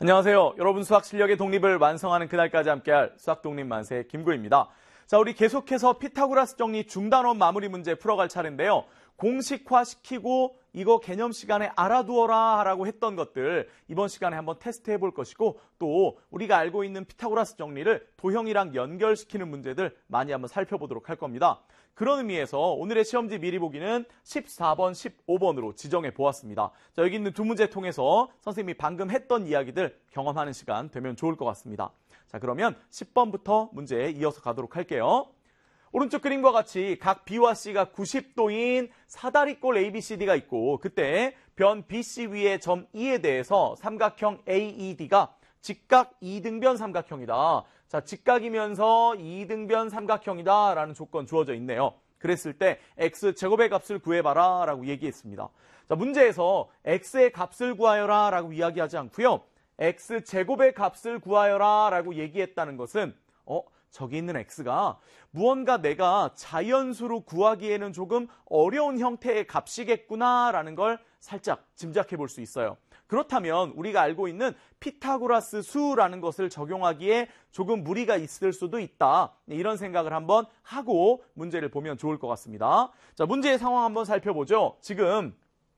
안녕하세요. 여러분 수학 실력의 독립을 완성하는 그날까지 함께할 수학 독립 만세 김구입니다. 자, 우리 계속해서 피타고라스 정리 중단원 마무리 문제 풀어갈 차례인데요. 공식화시키고 이거 개념 시간에 알아두어라 라고 했던 것들 이번 시간에 한번 테스트해 볼 것이고 또 우리가 알고 있는 피타고라스 정리를 도형이랑 연결시키는 문제들 많이 한번 살펴보도록 할 겁니다. 그런 의미에서 오늘의 시험지 미리 보기는 14번, 15번으로 지정해 보았습니다. 자, 여기 있는 두 문제 통해서 선생님이 방금 했던 이야기들 경험하는 시간 되면 좋을 것 같습니다. 자, 그러면 10번부터 문제에 이어서 가도록 할게요. 오른쪽 그림과 같이 각 B와 C가 90도인 사다리꼴 ABCD가 있고 그때 변 BC 위의 점 E에 대해서 삼각형 AED가 직각 이등변 삼각형이다. 자, 직각이면서 이등변 삼각형이다 라는 조건 주어져 있네요. 그랬을 때 X제곱의 값을 구해봐라 라고 얘기했습니다. 자, 문제에서 X의 값을 구하여라 라고 이야기하지 않고요. X제곱의 값을 구하여라 라고 얘기했다는 것은 저기 있는 X가 무언가 내가 자연수로 구하기에는 조금 어려운 형태의 값이겠구나 라는 걸 살짝 짐작해 볼 수 있어요. 그렇다면 우리가 알고 있는 피타고라스 수라는 것을 적용하기에 조금 무리가 있을 수도 있다. 이런 생각을 한번 하고 문제를 보면 좋을 것 같습니다. 자, 문제의 상황 한번 살펴보죠. 지금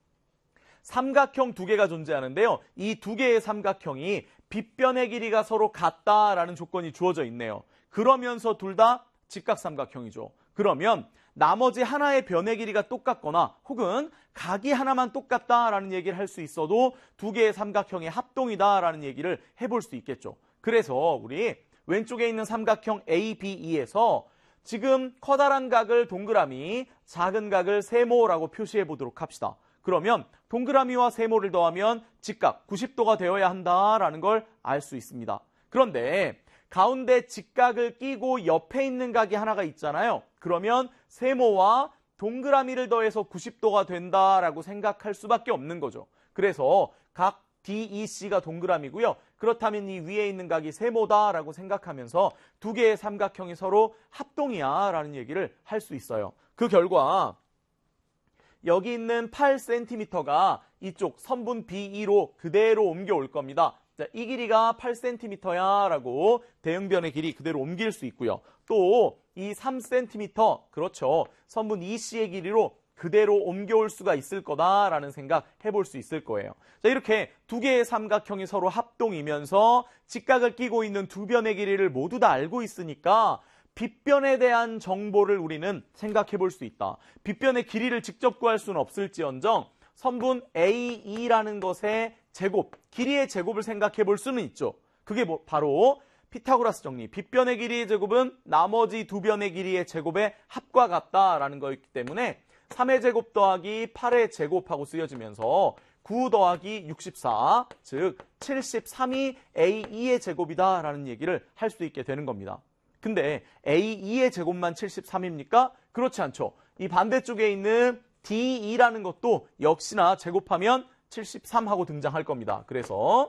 삼각형 두 개가 존재하는데요. 이 두 개의 삼각형이 빗변의 길이가 서로 같다라는 조건이 주어져 있네요. 그러면서 둘 다 직각삼각형이죠. 그러면 나머지 하나의 변의 길이가 똑같거나 혹은 각이 하나만 똑같다라는 얘기를 할 수 있어도 두 개의 삼각형의 합동이다라는 얘기를 해볼 수 있겠죠. 그래서 우리 왼쪽에 있는 삼각형 ABE에서 지금 커다란 각을 동그라미, 작은 각을 세모라고 표시해 보도록 합시다. 그러면 동그라미와 세모를 더하면 직각 90도가 되어야 한다라는 걸 알 수 있습니다. 그런데 가운데 직각을 끼고 옆에 있는 각이 하나가 있잖아요. 그러면 세모와 동그라미를 더해서 90도가 된다라고 생각할 수밖에 없는 거죠. 그래서 각 DEC가 동그라미고요. 그렇다면 이 위에 있는 각이 세모다라고 생각하면서 두 개의 삼각형이 서로 합동이야 라는 얘기를 할 수 있어요. 그 결과 여기 있는 8cm가 이쪽 선분 BE로 그대로 옮겨올 겁니다. 자, 이 길이가 8cm야 라고 대응변의 길이 그대로 옮길 수 있고요. 또 이 3cm, 그렇죠. 선분 EC의 길이로 그대로 옮겨올 수가 있을 거다라는 생각 해볼 수 있을 거예요. 자, 이렇게 두 개의 삼각형이 서로 합동이면서 직각을 끼고 있는 두 변의 길이를 모두 다 알고 있으니까 빗변에 대한 정보를 우리는 생각해 볼 수 있다. 빗변의 길이를 직접 구할 수는 없을지언정 선분 AE라는 것의 제곱, 길이의 제곱을 생각해 볼 수는 있죠. 그게 바로 피타고라스 정리. 빗변의 길이의 제곱은 나머지 두 변의 길이의 제곱의 합과 같다라는 거였기 때문에 3의 제곱 더하기 8의 제곱하고 쓰여지면서 9 더하기 64, 즉 73이 AE의 제곱이다라는 얘기를 할 수 있게 되는 겁니다. 근데 AE의 제곱만 73입니까? 그렇지 않죠. 이 반대쪽에 있는 DE라는 것도 역시나 제곱하면 73하고 등장할 겁니다. 그래서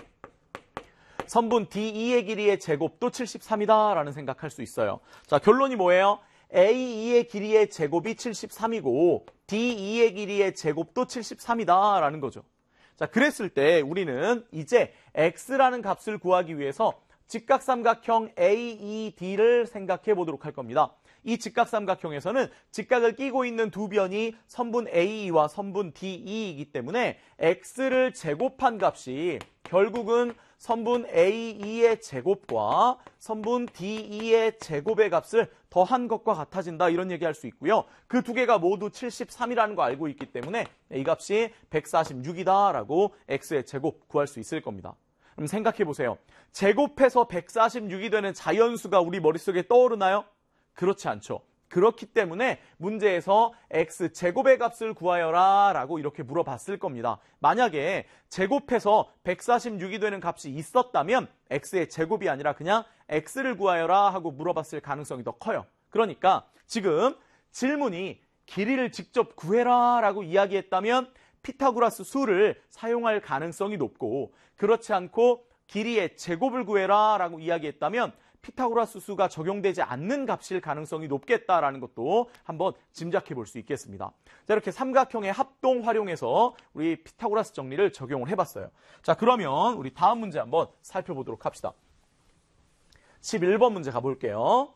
선분 DE의 길이의 제곱도 73이다 라는 생각할 수 있어요. 자, 결론이 뭐예요? AE의 길이의 제곱이 73이고 DE의 길이의 제곱도 73이다 라는 거죠. 자, 그랬을 때 우리는 이제 X라는 값을 구하기 위해서 직각삼각형 AED를 생각해 보도록 할 겁니다. 이 직각삼각형에서는 직각을 끼고 있는 두 변이 선분 AE와 선분 DE이기 때문에 X를 제곱한 값이 결국은 선분 AE의 제곱과 선분 DE의 제곱의 값을 더한 것과 같아진다 이런 얘기할 수 있고요. 그 두 개가 모두 73이라는 거 알고 있기 때문에 이 값이 146이다 라고 X의 제곱 구할 수 있을 겁니다. 그럼 생각해 보세요. 제곱해서 146이 되는 자연수가 우리 머릿속에 떠오르나요? 그렇지 않죠. 그렇기 때문에 문제에서 X제곱의 값을 구하여라 라고 이렇게 물어봤을 겁니다. 만약에 제곱해서 146이 되는 값이 있었다면 X의 제곱이 아니라 그냥 X를 구하여라 하고 물어봤을 가능성이 더 커요. 그러니까 지금 질문이 길이를 직접 구해라 라고 이야기했다면 피타고라스 수를 사용할 가능성이 높고 그렇지 않고 길이의 제곱을 구해라 라고 이야기했다면 피타고라스 수가 적용되지 않는 값일 가능성이 높겠다라는 것도 한번 짐작해 볼 수 있겠습니다. 자, 이렇게 삼각형의 합동 활용해서 우리 피타고라스 정리를 적용을 해봤어요. 자, 그러면 우리 다음 문제 한번 살펴보도록 합시다. 11번 문제 가볼게요.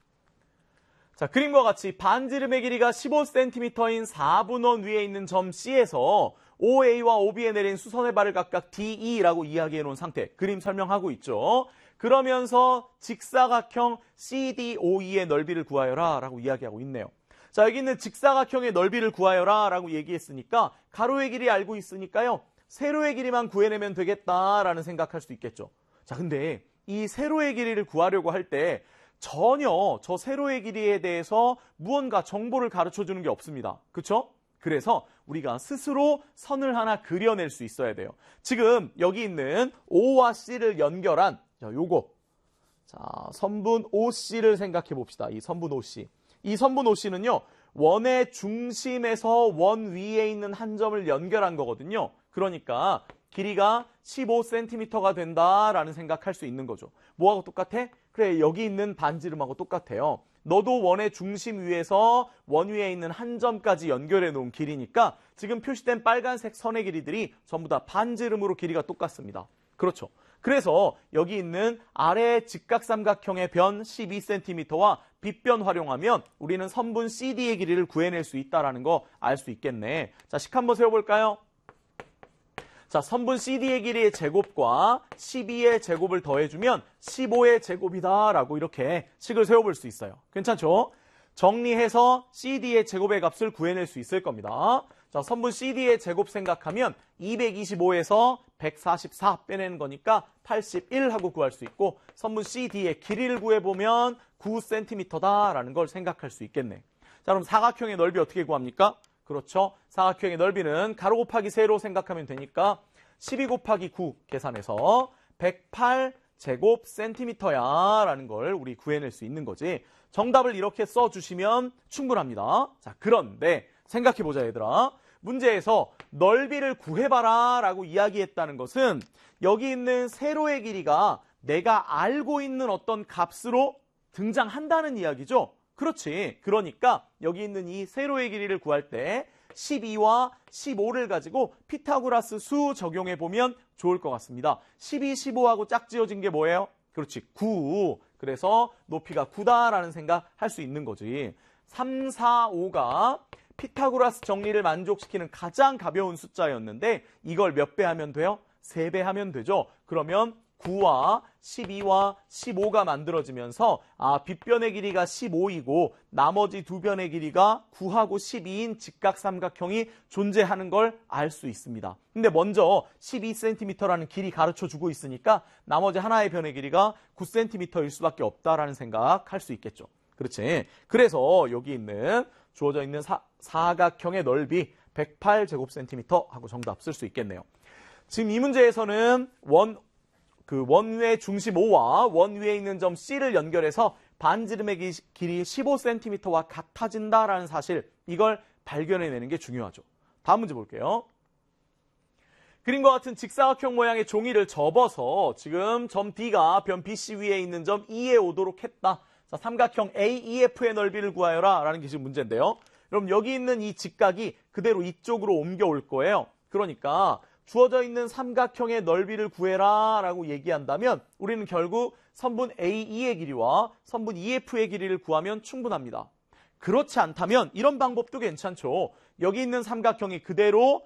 자, 그림과 같이 반지름의 길이가 15cm인 4분원 위에 있는 점 C에서 OA와 OB에 내린 수선의 발을 각각 DE라고 이야기해 놓은 상태, 그림 설명하고 있죠. 그러면서 직사각형 CDOE의 넓이를 구하여라 라고 이야기하고 있네요. 자, 여기 있는 직사각형의 넓이를 구하여라 라고 얘기했으니까 가로의 길이 알고 있으니까요. 세로의 길이만 구해내면 되겠다라는 생각할 수 있겠죠. 자, 근데 이 세로의 길이를 구하려고 할 때 전혀 저 세로의 길이에 대해서 무언가 정보를 가르쳐 주는 게 없습니다. 그렇죠? 그래서 우리가 스스로 선을 하나 그려낼 수 있어야 돼요. 지금 여기 있는 O와 C를 연결한 요거. 자, 선분 OC를 생각해 봅시다. 이 선분 OC. 이 선분 OC는요. 원의 중심에서 원 위에 있는 한 점을 연결한 거거든요. 그러니까 길이가 15cm가 된다라는 생각할 수 있는 거죠. 뭐하고 똑같아? 그래, 여기 있는 반지름하고 똑같아요. 너도 원의 중심 위에서 원 위에 있는 한 점까지 연결해 놓은 길이니까 지금 표시된 빨간색 선의 길이들이 전부 다 반지름으로 길이가 똑같습니다. 그렇죠. 그래서 여기 있는 아래 직각삼각형의 변 12cm와 빗변 활용하면 우리는 선분 CD의 길이를 구해낼 수 있다는 거 알 수 있겠네. 자, 식 한번 세워볼까요? 자, 선분 CD의 길이의 제곱과 12의 제곱을 더해주면 15의 제곱이다라고 이렇게 식을 세워볼 수 있어요. 괜찮죠? 정리해서 CD의 제곱의 값을 구해낼 수 있을 겁니다. 자, 선분 CD의 제곱 생각하면 225에서 144 빼내는 거니까 81 하고 구할 수 있고 선분 CD의 길이를 구해보면 9cm다라는 걸 생각할 수 있겠네. 자, 그럼 사각형의 넓이 어떻게 구합니까? 그렇죠. 사각형의 넓이는 가로 곱하기 세로 생각하면 되니까 12 곱하기 9 계산해서 108제곱센티미터야 라는 걸 우리 구해낼 수 있는 거지. 정답을 이렇게 써주시면 충분합니다. 자, 그런데 생각해보자 얘들아. 문제에서 넓이를 구해봐라 라고 이야기했다는 것은 여기 있는 세로의 길이가 내가 알고 있는 어떤 값으로 등장한다는 이야기죠. 그렇지. 그러니까 여기 있는 이 세로의 길이를 구할 때 12와 15를 가지고 피타고라스 수 적용해 보면 좋을 것 같습니다. 12, 15하고 짝지어진 게 뭐예요? 그렇지. 9. 그래서 높이가 9다라는 생각 할 수 있는 거지. 3, 4, 5가 피타고라스 정리를 만족시키는 가장 가벼운 숫자였는데 이걸 몇 배 하면 돼요? 3배 하면 되죠. 그러면 9와 12와 15가 만들어지면서 빗변의 길이가 15이고 나머지 두 변의 길이가 9하고 12인 직각삼각형이 존재하는 걸 알 수 있습니다. 근데 먼저 12cm라는 길이 가르쳐주고 있으니까 나머지 하나의 변의 길이가 9cm일 수밖에 없다라는 생각할 수 있겠죠. 그렇지. 그래서 여기 있는 주어져 있는 사각형의 넓이 108제곱센티미터 하고 정답 쓸 수 있겠네요. 지금 이 문제에서는 원의 중심 O와 원 위에 있는 점 C를 연결해서 반지름의 길이 15cm와 같아진다라는 사실, 이걸 발견해내는 게 중요하죠. 다음 문제 볼게요. 그림과 같은 직사각형 모양의 종이를 접어서 지금 점 D가 변 BC 위에 있는 점 E에 오도록 했다. 자, 삼각형 AEF의 넓이를 구하여라 라는 게 지금 문제인데요. 그럼 여기 있는 이 직각이 그대로 이쪽으로 옮겨올 거예요. 그러니까 주어져 있는 삼각형의 넓이를 구해라 라고 얘기한다면 우리는 결국 선분 AE의 길이와 선분 EF의 길이를 구하면 충분합니다. 그렇지 않다면 이런 방법도 괜찮죠. 여기 있는 삼각형이 그대로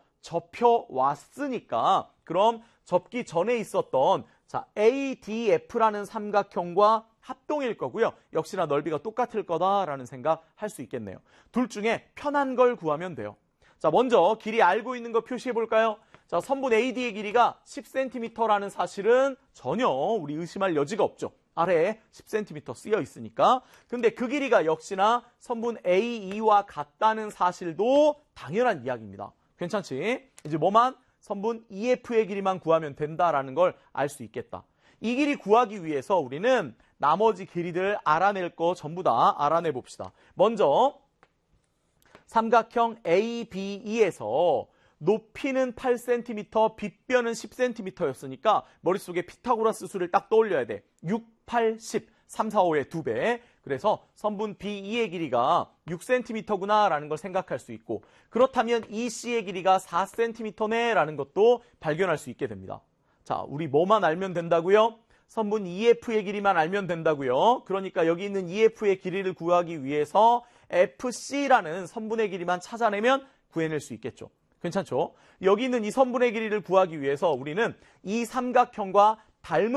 접혀왔으니까 그럼 접기 전에 있었던 ADF라는 삼각형과 합동일 거고요. 역시나 넓이가 똑같을 거다라는 생각할 수 있겠네요. 둘 중에 편한 걸 구하면 돼요. 자, 먼저 길이 알고 있는 거 표시해 볼까요? 자, 선분 AD의 길이가 10cm라는 사실은 전혀 우리 의심할 여지가 없죠. 아래에 10cm 쓰여 있으니까. 근데 그 길이가 역시나 선분 AE와 같다는 사실도 당연한 이야기입니다. 괜찮지? 이제 뭐만? 선분 EF의 길이만 구하면 된다라는 걸 알 수 있겠다. 이 길이 구하기 위해서 우리는 나머지 길이들 알아낼 거 전부 다 알아내 봅시다. 먼저 삼각형 ABE에서 높이는 8cm, 빗변은 10cm였으니까 머릿속에 피타고라스 수를 딱 떠올려야 돼. 6, 8, 10. 3, 4, 5의 2배. 그래서 선분 B2의 길이가 6cm구나 라는 걸 생각할 수 있고, 그렇다면 EC의 길이가 4cm네 라는 것도 발견할 수 있게 됩니다. 자, 우리 뭐만 알면 된다고요? 선분 EF의 길이만 알면 된다고요. 그러니까 여기 있는 EF의 길이를 구하기 위해서 FC라는 선분의 길이만 찾아내면 구해낼 수 있겠죠. 괜찮죠? 여기 있는 이 선분의 길이를 구하기 위해서 우리는 이 삼각형과 닮은